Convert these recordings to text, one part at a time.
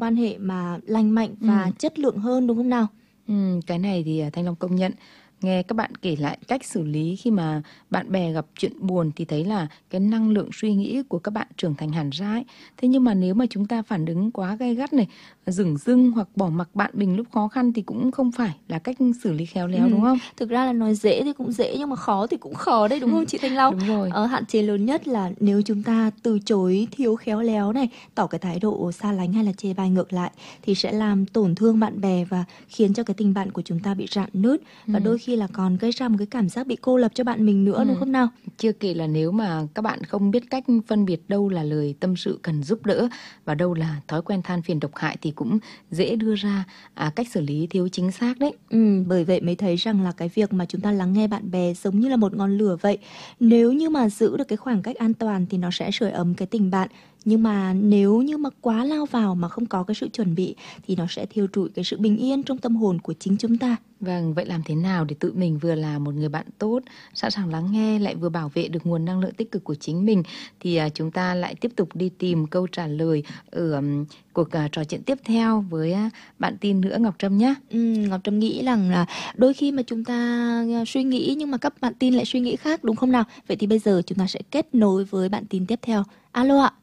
quan hệ mà lành mạnh và chất lượng hơn, đúng không nào? Cái này thì Thanh Long công nhận. Nghe các bạn kể lại cách xử lý khi mà bạn bè gặp chuyện buồn thì thấy là cái năng lượng suy nghĩ của các bạn trưởng thành hẳn ra ấy. Thế nhưng mà nếu mà chúng ta phản ứng quá gay gắt này, dửng dưng hoặc bỏ mặc bạn mình lúc khó khăn thì cũng không phải là cách xử lý khéo léo, đúng không? Thực ra là nói dễ thì cũng dễ nhưng mà khó thì cũng khó đấy, đúng không chị Thanh Long? Đúng rồi. Hạn chế lớn nhất là nếu chúng ta từ chối thiếu khéo léo này, tỏ cái thái độ xa lánh hay là chê bai ngược lại thì sẽ làm tổn thương bạn bè và khiến cho cái tình bạn của chúng ta bị rạn nứt, và đôi khi là còn gây ra một cái cảm giác bị cô lập cho bạn mình nữa, đúng không nào? Chưa kể là nếu mà các bạn không biết cách phân biệt đâu là lời tâm sự cần giúp đỡ và đâu là thói quen than phiền độc hại thì cũng dễ đưa ra cách xử lý thiếu chính xác đấy. Bởi vậy mới thấy rằng là cái việc mà chúng ta lắng nghe bạn bè giống như là một ngọn lửa vậy. Nếu như mà giữ được cái khoảng cách an toàn thì nó sẽ sưởi ấm cái tình bạn. Nhưng mà nếu như mà quá lao vào mà không có cái sự chuẩn bị thì nó sẽ thiêu trụi cái sự bình yên trong tâm hồn của chính chúng ta. Vâng, vậy làm thế nào để tự mình vừa là một người bạn tốt, sẵn sàng lắng nghe lại vừa bảo vệ được nguồn năng lượng tích cực của chính mình, thì chúng ta lại tiếp tục đi tìm câu trả lời ở cuộc trò chuyện tiếp theo với bạn tin nữa Ngọc Trâm nhé. Ngọc Trâm nghĩ rằng là đôi khi mà chúng ta suy nghĩ nhưng mà các bạn tin lại suy nghĩ khác, đúng không nào? Vậy thì bây giờ chúng ta sẽ kết nối với bạn tin tiếp theo. Alo ạ.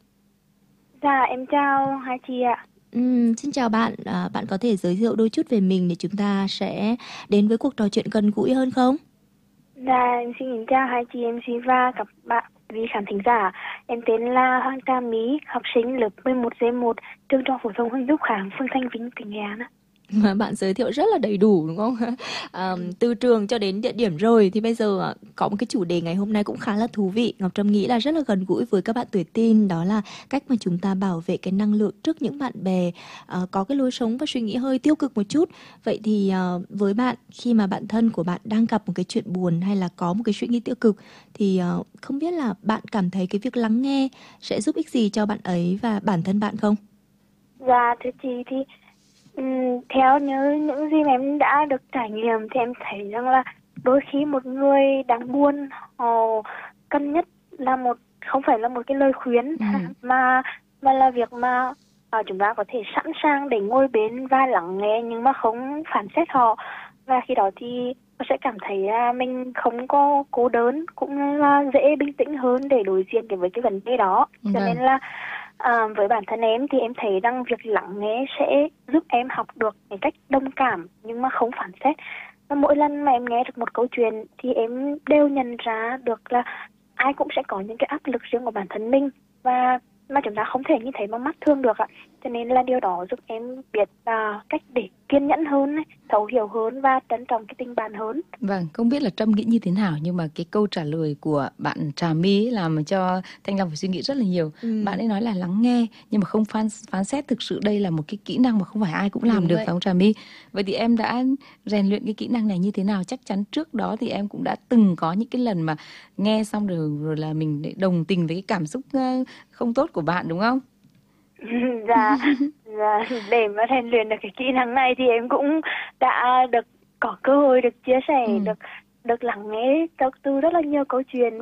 Dạ, em chào hai chị ạ. Xin chào bạn, bạn có thể giới thiệu đôi chút về mình để chúng ta sẽ đến với cuộc trò chuyện gần gũi hơn không? Dạ, em xin chào hai chị MC và các bạn quý khán thính giả. Em tên là Hoàng Trà Mỹ, học sinh lớp 11C1, trường Trung học phổ thông Huỳnh Thúc Kháng, phường Thanh Vinh, tỉnh Nghệ An. Mà bạn giới thiệu rất là đầy đủ đúng không? Từ trường cho đến địa điểm rồi thì bây giờ có một cái chủ đề ngày hôm nay cũng khá là thú vị. Ngọc Trâm nghĩ là rất là gần gũi với các bạn tuổi teen, đó là cách mà chúng ta bảo vệ cái năng lượng trước những bạn bè có cái lối sống và suy nghĩ hơi tiêu cực một chút. Vậy thì với bạn, khi mà bạn thân của bạn đang gặp một cái chuyện buồn hay là có một cái suy nghĩ tiêu cực thì không biết là bạn cảm thấy cái việc lắng nghe sẽ giúp ích gì cho bạn ấy và bản thân bạn không? Dạ, thưa chị thì theo như những gì mà em đã được trải nghiệm thì em thấy rằng là đôi khi một người đang buồn họ cần nhất là không phải là một cái lời khuyên mà là việc mà chúng ta có thể sẵn sàng để ngồi bên và lắng nghe nhưng mà không phán xét họ, và khi đó thì họ sẽ cảm thấy mình không có cô đơn, cũng là dễ bình tĩnh hơn để đối diện với cái vấn đề đó. Cho nên là với bản thân em thì em thấy rằng việc lắng nghe sẽ giúp em học được cái cách đồng cảm nhưng mà không phán xét. Và mỗi lần mà em nghe được một câu chuyện thì em đều nhận ra được là ai cũng sẽ có những cái áp lực riêng của bản thân mình và mà chúng ta không thể nhìn thấy bằng mắt thường được ạ. Cho nên là điều đó giúp em biết cách để kiên nhẫn hơn, thấu hiểu hơn và trân trọng cái tình bạn hơn. Vâng, không biết là Trâm nghĩ như thế nào nhưng mà cái câu trả lời của bạn Trà My làm cho Thanh Long phải suy nghĩ rất là nhiều. Bạn ấy nói là lắng nghe nhưng mà không phán xét, thực sự đây là một cái kỹ năng mà không phải ai cũng làm được, phải không Trà My? Vậy thì em đã rèn luyện cái kỹ năng này như thế nào? Chắc chắn trước đó thì em cũng đã từng có những cái lần mà nghe xong rồi là mình đồng tình với cái cảm xúc không tốt của bạn đúng không? Dạ, để mà rèn luyện được cái kỹ năng này thì em cũng đã có cơ hội được chia sẻ, được lắng nghe từ rất là nhiều câu chuyện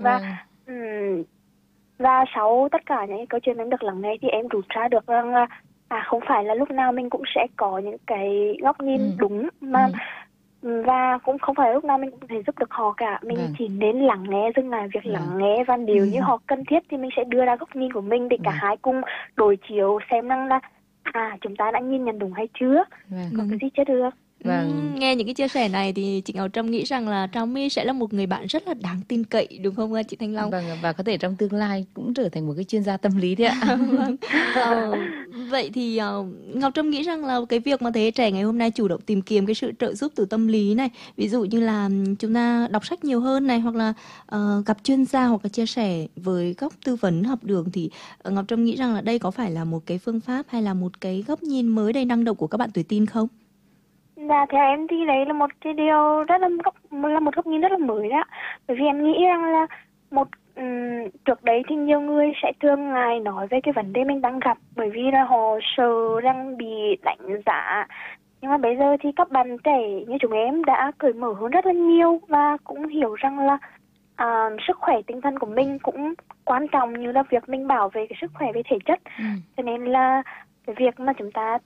và sau tất cả những câu chuyện em được lắng nghe thì em rút ra được rằng không phải là lúc nào mình cũng sẽ có những cái góc nhìn đúng mà và cũng không phải lúc nào mình cũng thể giúp được họ cả. Mình chỉ nên lắng nghe, dừng lại việc lắng nghe, và nếu như họ cần thiết thì mình sẽ đưa ra góc nhìn của mình để cả hai cùng đối chiếu xem rằng là chúng ta đã nhìn nhận đúng hay chưa, có cái gì chưa được. Nghe những cái chia sẻ này thì chị Ngọc Trâm nghĩ rằng là Trà My sẽ là một người bạn rất là đáng tin cậy, đúng không chị Thanh Long? Vâng, và có thể trong tương lai cũng trở thành một cái chuyên gia tâm lý đấy ạ. Vậy thì Ngọc Trâm nghĩ rằng là cái việc mà thế hệ trẻ ngày hôm nay chủ động tìm kiếm cái sự trợ giúp từ tâm lý này, ví dụ như là chúng ta đọc sách nhiều hơn này, hoặc là gặp chuyên gia hoặc là chia sẻ với góc tư vấn học đường, thì Ngọc Trâm nghĩ rằng là đây có phải là một cái phương pháp hay là một cái góc nhìn mới đầy năng động của các bạn tuổi teen không? Dạ, theo em thì đấy là một cái điều rất là một góc nhìn rất là mới đó. Bởi vì em nghĩ rằng là trước đấy thì nhiều người sẽ thường ngại nói về cái vấn đề mình đang gặp bởi vì là họ sợ rằng bị đánh giá. Nhưng mà bây giờ thì các bạn trẻ như chúng em đã cởi mở hơn rất là nhiều và cũng hiểu rằng là sức khỏe tinh thần của mình cũng quan trọng như là việc mình bảo vệ cái sức khỏe về thể chất. Cho nên là cái việc mà chúng ta